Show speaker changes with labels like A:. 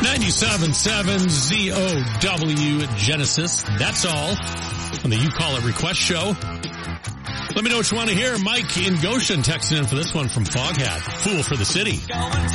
A: 97.7 ZOW Genesis. That's all on the You Call It Request Show. Let me know what you want to hear. Mike in Goshen texting in for this one from Foghat. Fool for the City.